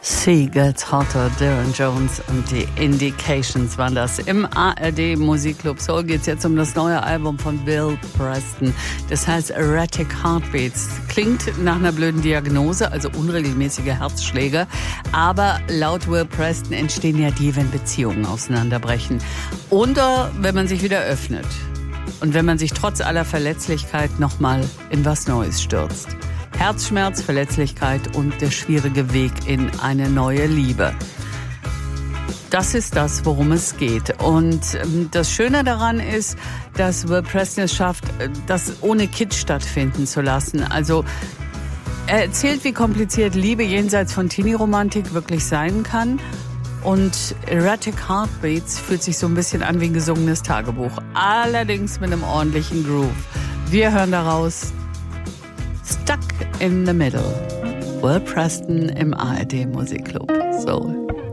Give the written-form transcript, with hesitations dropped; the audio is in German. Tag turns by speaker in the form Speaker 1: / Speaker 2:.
Speaker 1: Sea Gets Hotter, Darren Jones und die Indications waren das im ARD Musikclub Soul. Geht's jetzt um das neue Album von Bill Preston. Das heißt Erratic Heartbeats. Klingt nach einer blöden Diagnose, also unregelmäßige Herzschläge. Aber laut Will Preston entstehen ja die, wenn Beziehungen auseinanderbrechen. Oder wenn man sich wieder öffnet. Und wenn man sich trotz aller Verletzlichkeit nochmal in was Neues stürzt. Herzschmerz, Verletzlichkeit und der schwierige Weg in eine neue Liebe. Das ist das, worum es geht. Und das Schöne daran ist, dass Will Preston es schafft, das ohne Kitsch stattfinden zu lassen. Also er erzählt, wie kompliziert Liebe jenseits von Teenie-Romantik wirklich sein kann. Und Erratic Heartbeats fühlt sich so ein bisschen an wie ein gesungenes Tagebuch. Allerdings mit einem ordentlichen Groove. Wir hören daraus Stuck in the Middle. Will Preston im ARD Musikclub Soul.